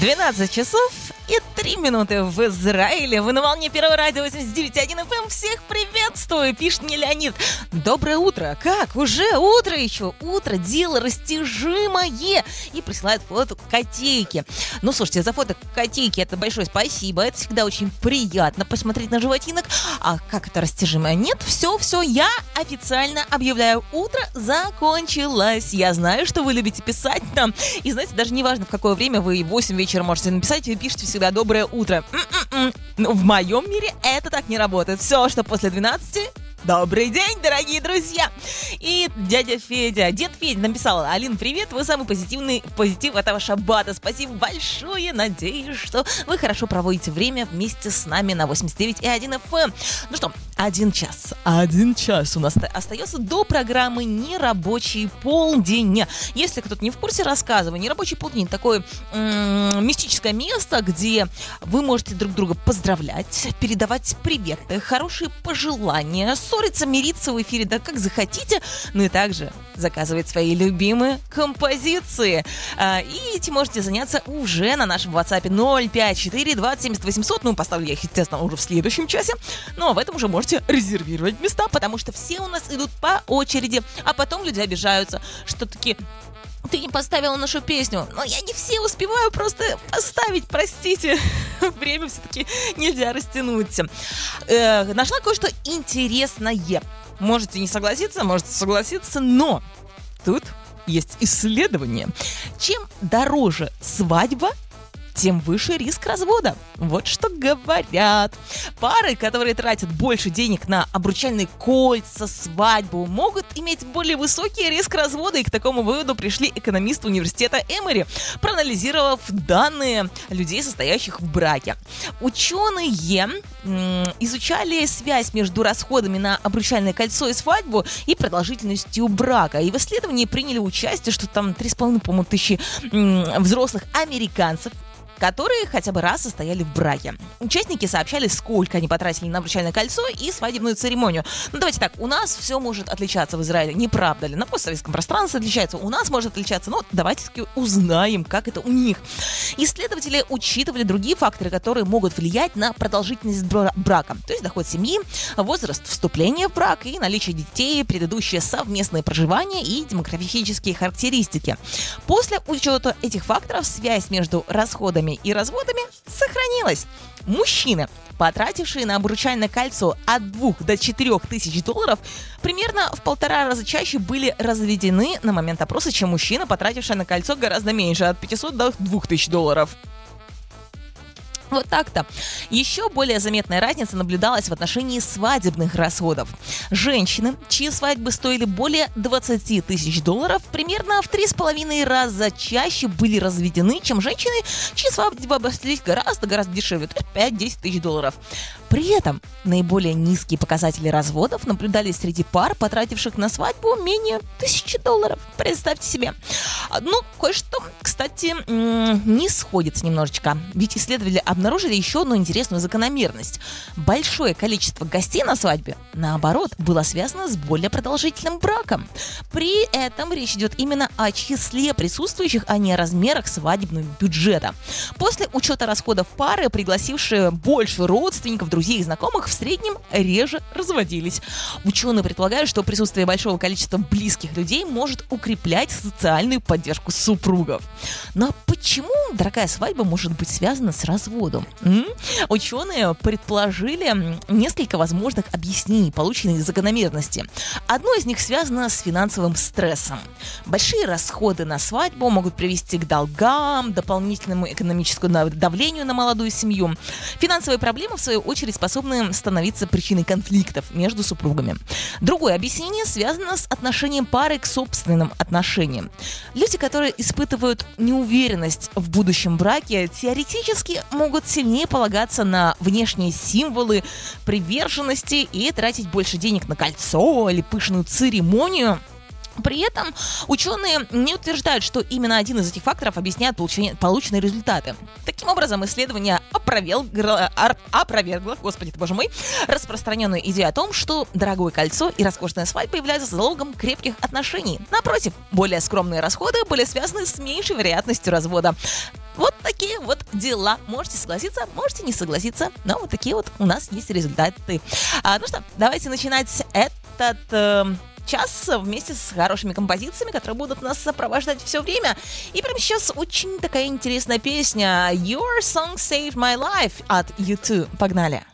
12 часов и 3 минуты в Израиле. Вы на волне Первого радио 89.1 FM. Всех приветствую, пишет мне Леонид. Доброе утро. Как? Уже утро еще? Утро, дело растяжимое. И присылает фото котейки. Ну, слушайте, за фото котейки это большое спасибо. Это всегда очень приятно посмотреть на животинок. А как это растяжимое? Нет, все, я официально объявляю. Утро закончилось. Я знаю, что вы любите писать нам. И знаете, даже не важно, в какое время вы 8 вечера можете написать, вы пишете всегда «Доброе утро». Но в моем мире это так не работает. Все, что после 12... Добрый день, дорогие друзья! И дед Федя написал: Алин, привет, вы самый позитив этого шаббата. Спасибо большое, надеюсь, что вы хорошо проводите время вместе с нами на 89.1 FM. Ну что, 1 час у нас остается до программы «Нерабочий полдень». Если кто-то не в курсе, рассказываю. «Нерабочий полдень» — такое мистическое место, где вы можете друг друга поздравлять, передавать приветы, хорошие пожелания, ссориться, мириться в эфире, да как захотите, ну и также заказывать свои любимые композиции. И этим можете заняться уже на нашем WhatsApp 054 20 70 800. Ну, поставлю я их, естественно, уже в следующем часе. Ну, а в этом уже можете резервировать места, потому что все у нас идут по очереди. А потом люди обижаются, что такие... Ты не поставила нашу песню. Но я не все успеваю просто поставить, простите. Время все-таки нельзя растянуть. Нашла кое-что интересное. Можете не согласиться, можете согласиться, но тут есть исследование. Чем дороже свадьба, тем выше риск развода. Вот что говорят. Пары, которые тратят больше денег на обручальные кольца, свадьбу, могут иметь более высокий риск развода. И к такому выводу пришли экономисты университета Эмори, проанализировав данные людей, состоящих в браке. Ученые изучали связь между расходами на обручальное кольцо и свадьбу и продолжительностью брака. И в исследовании приняли участие, что там 3,5, по-моему, тысячи взрослых американцев, которые хотя бы раз состояли в браке. Участники сообщали, сколько они потратили на обручальное кольцо и свадебную церемонию. Ну, давайте так, у нас все может отличаться в Израиле, не правда ли? На постсоветском пространстве отличается, у нас может отличаться, но давайте-таки узнаем, как это у них. Исследователи учитывали другие факторы, которые могут влиять на продолжительность брака. То есть доход семьи, возраст вступления в брак и наличие детей, предыдущее совместное проживание и демографические характеристики. После учета этих факторов связь между расходами и разводами сохранилась. Мужчины, потратившие на обручальное кольцо от 2 до 4 тысяч долларов, примерно в 1,5 раза чаще были разведены на момент опроса, чем мужчины, потратившие на кольцо гораздо меньше, от 500 до 2000 долларов. Вот так-то. Еще более заметная разница наблюдалась в отношении свадебных расходов. Женщины, чьи свадьбы стоили более 20 тысяч долларов, примерно в 3,5 раза чаще были разведены, чем женщины, чьи свадьбы обошлись гораздо дешевле, то есть 5-10 тысяч долларов. При этом наиболее низкие показатели разводов наблюдались среди пар, потративших на свадьбу менее 1000 долларов. Представьте себе. Ну, кое-что, кстати, не сходится немножечко. Ведь исследователи обнаружили еще одну интересную закономерность. Большое количество гостей на свадьбе, наоборот, было связано с более продолжительным браком. При этом речь идет именно о числе присутствующих, а не о размерах свадебного бюджета. После учета расходов пары, пригласившие больше родственников, друзей и знакомых, в среднем реже разводились. Ученые предполагают, что присутствие большого количества близких людей может укреплять социальную поддержку супругов. Но почему дорогая свадьба может быть связана с разводом? Ученые предположили несколько возможных объяснений полученной закономерности. Одно из них связано с финансовым стрессом. Большие расходы на свадьбу могут привести к долгам, дополнительному экономическому давлению на молодую семью. Финансовые проблемы, в свою очередь, способны становиться причиной конфликтов между супругами. Другое объяснение связано с отношением пары к собственным отношениям. Люди, которые испытывают неуверенность в будущем браке, теоретически могут сильнее полагаться на внешние символы приверженности и тратить больше денег на кольцо или пышную церемонию. При этом ученые не утверждают, что именно один из этих факторов объясняет полученные результаты. Таким образом, исследование опровергло, господи ты боже мой, распространенную идею о том, что дорогое кольцо и роскошная свадьба являются залогом крепких отношений. Напротив, более скромные расходы были связаны с меньшей вероятностью развода. Вот такие вот дела. Можете согласиться, можете не согласиться, но вот такие вот у нас есть результаты. Ну что, давайте начинать этот час вместе с хорошими композициями, которые будут нас сопровождать все время. И прямо сейчас очень такая интересная песня Your Song Saved My Life от U2. Погнали!